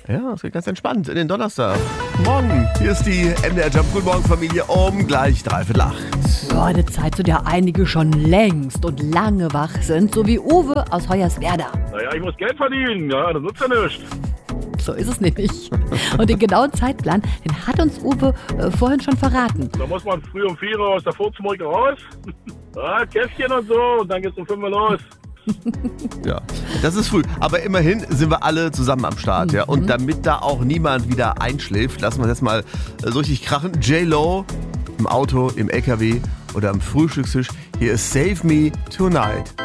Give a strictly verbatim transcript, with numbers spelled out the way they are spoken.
Ja, es geht ganz entspannt in den Donnerstag. Morgen, hier ist die M D R Jump. Guten Morgen, Familie, um gleich dreiviertel acht. Ja, eine Zeit, zu der einige schon längst und lange wach sind, so wie Uwe aus Hoyerswerda. Naja, ich muss Geld verdienen, ja, das nutzt ja nichts. So ist es nämlich. Und den genauen Zeitplan, den hat uns Uwe äh, vorhin schon verraten. Da muss man früh um vier Uhr aus der Furzmolke raus. Ja, Käffchen und so, und dann geht's um fünf Uhr los. Ja, das ist früh. Aber immerhin sind wir alle zusammen am Start. Ja? Und damit da auch niemand wieder einschläft, lassen wir das mal äh, so richtig krachen. J-Lo im Auto, im L K W oder am Frühstückstisch. Hier ist Save Me Tonight.